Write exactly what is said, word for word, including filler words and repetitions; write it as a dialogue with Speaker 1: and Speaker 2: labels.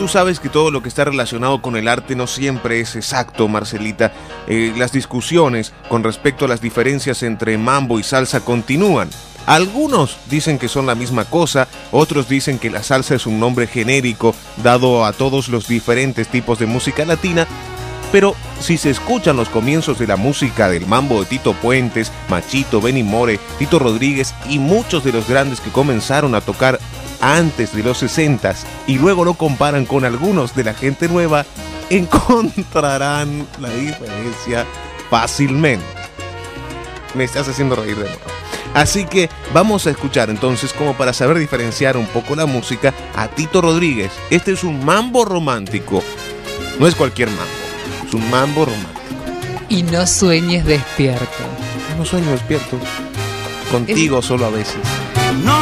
Speaker 1: tú sabes que todo lo que está relacionado con el arte no siempre es exacto, Marcelita. Eh, las discusiones con respecto a las diferencias entre mambo y salsa continúan. Algunos dicen que son la misma cosa, otros dicen que la salsa es un nombre genérico dado a todos los diferentes tipos de música latina. Pero si se escuchan los comienzos de la música del mambo de Tito Puentes, Machito, Benny More, Tito Rodríguez y muchos de los grandes que comenzaron a tocar antes de los sesentas y luego lo comparan con algunos de la gente nueva, encontrarán la diferencia fácilmente. Me estás haciendo reír de nuevo. Así que vamos a escuchar entonces, como para saber diferenciar un poco la música, a Tito Rodríguez. Este es un mambo romántico. No es cualquier mambo. Es un mambo romántico.
Speaker 2: Y no sueñes despierto.
Speaker 1: No sueño despierto. Contigo es... solo a veces.
Speaker 3: No